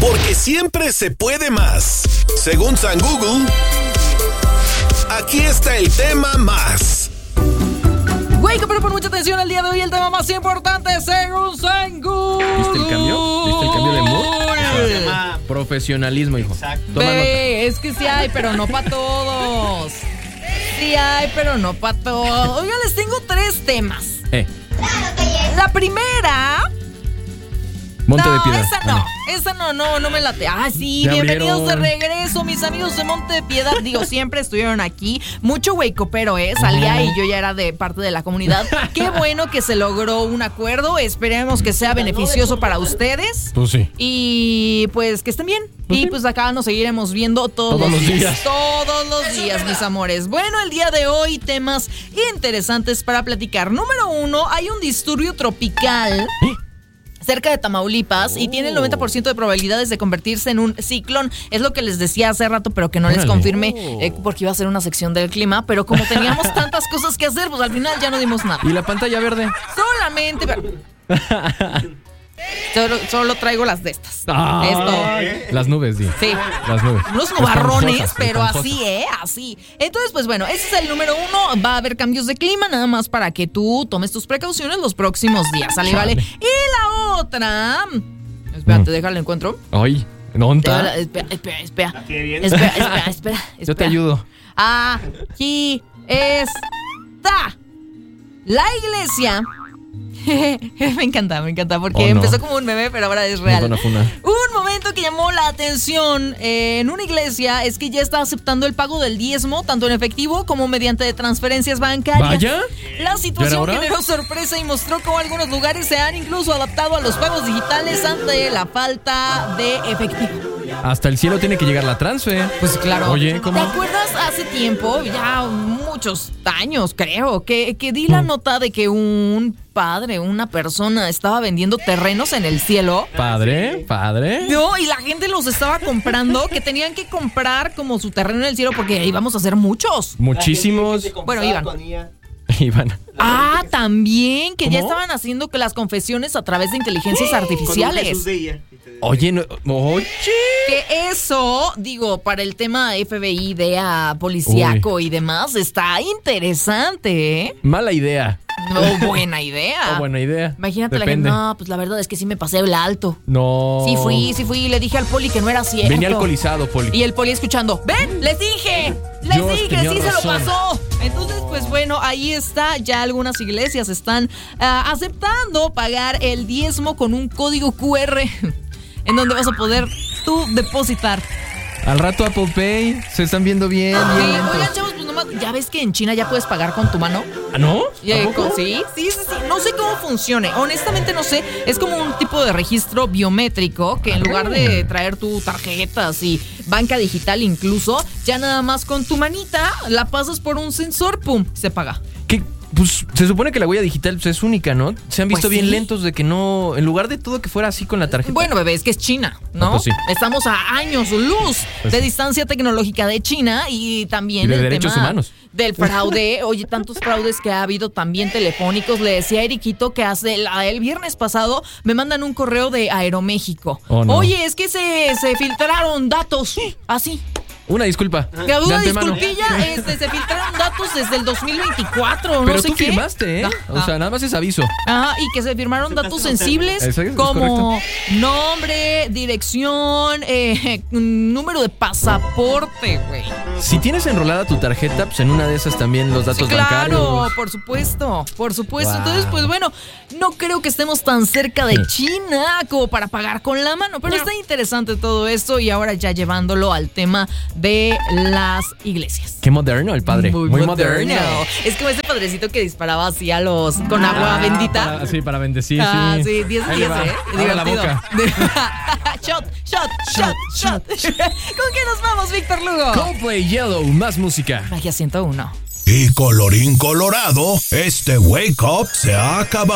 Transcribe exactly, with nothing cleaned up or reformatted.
Porque siempre se puede más. Según San Google, aquí está el tema más. Güey, pero por mucha atención el día de hoy, el tema más importante según San Google. ¿Viste el cambio? ¿Viste el cambio de mood? Se llama profesionalismo, hijo. Exacto. Ve, es que sí hay, pero no para todos. Sí hay, pero no para todos. Oigan, les tengo tres temas. Eh. La primera... Monte no, de Piedad. esa no, esa no, no, no me late. Ah, sí, ya bienvenidos abrieron. de regreso, mis amigos de Monte de Piedad. Digo, siempre estuvieron aquí. Mucho huecopero, ¿eh? Salía y yo ya era de parte de la comunidad. Qué bueno que se logró un acuerdo. Esperemos que sea beneficioso para ustedes. Pues sí. Y pues que estén bien. Pues y sí. pues acá nos seguiremos viendo todos, Todos los los días. días. Todos los días, mis amores. Bueno, el día de hoy, temas interesantes para platicar. Número uno, hay un disturbio tropical cerca de Tamaulipas, oh. y tiene el noventa por ciento de probabilidades de convertirse en un ciclón. Es lo que les decía hace rato, pero que no Órale. les confirmé, eh, porque iba a ser una sección del clima, pero como teníamos tantas cosas que hacer, pues al final ya no dimos nada. ¿Y la pantalla verde? Solamente... Solo, solo traigo las de estas. Ah, Esto. Las nubes, sí. Sí. Las nubes. Unos nubarrones, Esponjosas, pero esponjosas. así, ¿eh? Así. Entonces, pues bueno, ese es el número uno. Va a haber cambios de clima, nada más para que tú tomes tus precauciones los próximos días, ¿sale? ¿Vale? Y la otra... Espérate, Mm. déjala, encuentro. Ay, ¿dónde está? Espera, espera, espera. ¿A qué viene? Espera, espera, espera, espera. Yo te ayudo. Aquí está la iglesia. Me encanta, me encanta, porque Oh, no. empezó como un meme, pero ahora es Nos real. van a funar. Un momento que llamó la atención eh, en una iglesia es que ya está aceptando el pago del diezmo, tanto en efectivo como mediante transferencias bancarias. Vaya. La situación ¿Y ahora? generó sorpresa y mostró cómo algunos lugares se han incluso adaptado a los pagos digitales ante la falta de efectivo. Hasta el cielo tiene que llegar la transfer. Pues claro. Oye, ¿cómo? ¿Te acuerdas hace tiempo, ya muchos años creo, que, que di la Mm. nota de que un padre, una persona estaba vendiendo terrenos en el cielo? Padre, padre. No, y la gente los estaba comprando, que tenían que comprar como su terreno en el cielo porque íbamos a hacer muchos. Muchísimos. Bueno, Iván. Iván. Ah, también, que ya ¿Cómo? estaban haciendo que las confesiones a través de inteligencias artificiales. Oye, no, oye. Que eso, digo, para el tema F B I, D E A, policíaco y demás, está interesante, ¿eh? Mala idea. No, buena idea. Oh, buena idea. Imagínate Depende. la gente, no, pues la verdad es que sí me pasé el alto. No. Sí fui, sí fui, y le dije al poli que no era cierto. Venía alcoholizado, Poli. Y el poli escuchando, ven, les dije, les Dios, dije, tenía sí se lo razón. pasó. Entonces, pues bueno, ahí está, ya algunas iglesias están ah, aceptando pagar el diezmo con un código Q R en donde vas a poder tú depositar. Al rato Apple Pay. Se están viendo bien, Sí, bien lentos. oigan, chavos, pues nomás, ya ves que en China ya puedes pagar con tu mano. ¿Ah, no? Eh, ¿A poco? con- sí, sí, sí, sí. No sé cómo funcione. Honestamente no sé. Es como un tipo de registro biométrico que en lugar de traer tu tarjetas y banca digital incluso, ya nada más con tu manita la pasas por un sensor, pum, se paga. ¿Qué? Pues se supone que la huella digital pues, es única, ¿no? Se han visto Pues bien sí. lentos de que no... En lugar de todo que fuera así con la tarjeta. Bueno, bebé, es que es China, ¿no? Ah, pues sí. Estamos a años luz Pues de sí. distancia tecnológica de China y también Y de el derechos tema humanos. del fraude. Oye, tantos fraudes que ha habido también telefónicos. Le decía a Eriquito que hace el, el viernes pasado me mandan un correo de Aeroméxico. Oh, no. Oye, es que se, se filtraron datos. Así. Una disculpa. Que de una antemano. disculpilla, este, se filtraron datos desde el dos mil veinticuatro, Pero no sé tú qué. firmaste, ¿eh? Ah, O sea, nada más es aviso. Ajá, y que se firmaron datos sensibles Eso es, es como nombre, dirección, eh, número de pasaporte, güey. Si tienes enrolada tu tarjeta, pues en una de esas también los datos Sí, claro, bancarios. por supuesto, por supuesto. Wow. Entonces, pues bueno, no creo que estemos tan cerca de China como para pagar con la mano, pero está interesante todo esto y ahora ya llevándolo al tema de las iglesias. Qué moderno el padre. Muy, moderno. Es como ese padrecito que disparaba así a los con agua Ah, bendita. para- sí, para bendecir, Ah, sí. sí, diez de Ahí le diez, va. ¿eh? Abra la Divertido. boca. Shot, shot, shot, shot. ¿Con qué nos vamos, Víctor Lugo? Coldplay Yellow, más música. Magia ciento uno. Y colorín colorado, este Wake Up se ha acabado.